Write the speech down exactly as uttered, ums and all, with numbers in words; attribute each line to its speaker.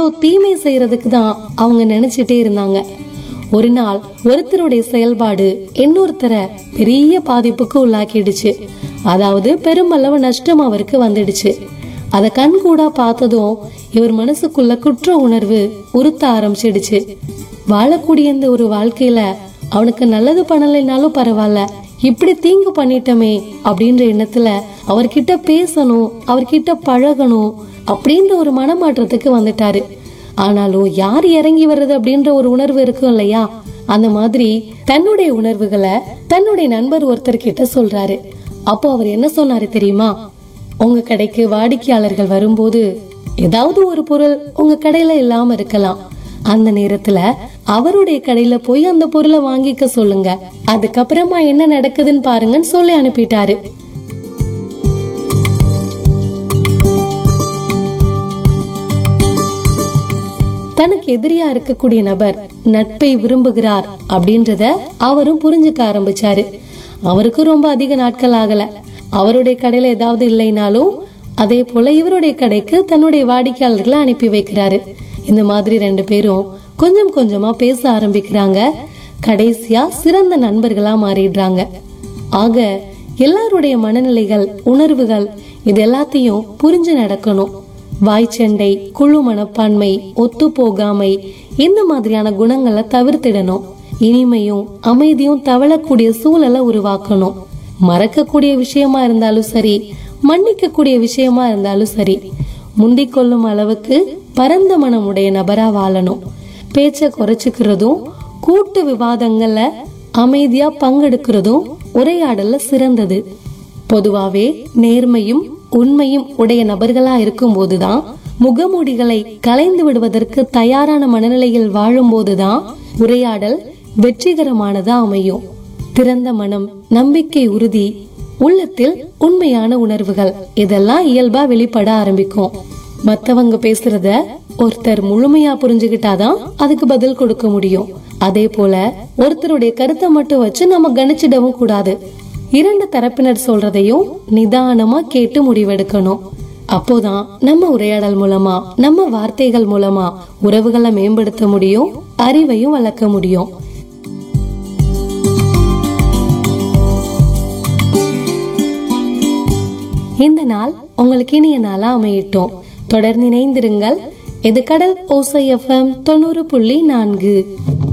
Speaker 1: அவ்வளவு தீமை செய்யறதுக்கு தான் அவங்க நினைச்சிட்டே இருந்தாங்க. ஒரு நாள் ஒருத்தருடைய செயல்பாடு இன்னொருத்தரை பெரிய பாதிப்புக்கு உள்ளாக்கிடுச்சு. அதாவது பெருமளவு நஷ்டம் அவருக்கு வந்துடுச்சு. அத கண் கூட பார்த்ததும் இவர் மனசுக்குள்ள குற்ற உணர்வு உறுத்த ஆரம்பிச்சிடுச்சு. வாழக்கூடிய இந்த ஒரு வாழ்க்கையில அவனுக்கு நல்லது பண்ணலைனாலும் பரவாயில்ல, இப்படி தீங்கு பண்ணிட்டோமே அப்படின்ற எண்ணத்துல அவர்கிட்ட பேசணும், அவர்கிட்ட பழகணும் அப்படின்ற ஒரு மனமாற்றத்துக்கு வந்துட்டாரு. ஆனாலும் யார் இறங்கி வர்றது அப்படின்ற ஒரு உணர்வு இருக்கும் இல்லையா, அந்த மாதிரி தன்னுடைய உணர்வுகளை தன்னுடைய நண்பர் ஒருத்தர் கிட்ட சொல்றாரு. அப்போ அவர் என்ன சொன்னாரு தெரியுமா? உங்க கடைக்கு வாடிக்கையாளர்கள் வரும்போது ஏதாவது ஒரு பொருள் உங்க கடையில இல்லாம இருக்கலாம். அந்த நேரத்துல அவருடைய கடையில போய் அந்த பொருளை வாங்கிக்க சொல்லுங்க. அதுக்கப்புறமா என்ன நடக்குதுன்னு பாருங்கன்னு சொல்லி அனுப்பிட்டாரு. தனக்கு எதிரியா இருக்கக்கூடிய நபர் நட்பை விரும்புகிறார் அப்படின்றத அவரும் புரிஞ்சுக்க ஆரம்பிச்சாரு. அவருக்கு ரொம்ப அதிக நாட்கள் ஆகல. அவருடைய கடையில ஏதாவது இல்லைனாலும் அதே போல இவருடைய கடைக்கு தன்னுடைய வாடிக்கையாளர்களை அனுப்பி வைக்கிறாரு. இந்த மாதிரி ரெண்டு பேரும் கொஞ்சம் கொஞ்சமா பேச ஆரம்பிக்கிறாங்க. கடைசியா சிறந்த நண்பர்களா மாறிடுறாங்க. ஆக எல்லாருடைய மனநிலைகள், உணர்வுகள் இது எல்லாத்தையும் புரிஞ்சு நடக்கணும். வாய்ச்சண்டை, குழு மனப்பான்மை, ஒத்து போகாமை இந்த மாதிரியான குணங்களை தவிர்த்திடணும். இனிமையும் அமைதியும் தவழக்கூடிய சூழலை உருவாக்கணும். மறக்கக்கூடிய விஷயமா இருந்தாலும் சரி, மன்னிக்க கூடிய விஷயமா இருந்தாலும் சரி, முந்திக் கொள்ளும் அளவுக்கு பரந்த மனமுடைய நபரா வாழணும். பேச்ச குறைச்சுக்கிறதும், கூட்டு விவாதங்கள்ல அமைதியா பங்கெடுக்கிறதும் உரையாடல்ல சிறந்தது. பொதுவாவே நேர்மையும் உண்மையும் உடைய நபர்களா இருக்கும் போதுதான், முகமூடிகளை கலைந்து விடுவதற்கு தயாரான மனநிலையில் வாழும் போதுதான் உரையாடல் வெற்றிகரமானதா அமையும். திறந்த மனம், நம்பிக்கை, உறுதி, உள்ளத்தில் உண்மையான உணர்வுகள் இதெல்லாம் இயல்பா வெளிப்பட ஆரம்பிக்கும். மத்தவங்க பேசுறத ஒருத்தர் முழுமையா புரிஞ்சுகிட்டாதான் அதுக்கு பதில் கொடுக்க முடியும். அதே போல ஒருத்தருடைய கருத்தை மட்டும் வச்சு நம்ம கணிச்சிடவும் கூடாது. இரண்டு தரப்பினர் சொல்றதையும் நிதானமா கேட்டு முடிவெடுக்கணும். அப்போதான் நம்ம உரையாடல் மூலமா, நம்ம வார்த்தைகள் மூலமா உறவுகளை மேம்படுத்த முடியும், அறிவையும் வளர்க்க முடியும். இந்த நாள் உங்களுக்கு இனிய நாளா அமையட்டும். தொடர்ந்து இணைந்திருங்கள். இது கடல் ஓசை எஃப்எம் தொண்ணூறு புள்ளி நான்கு.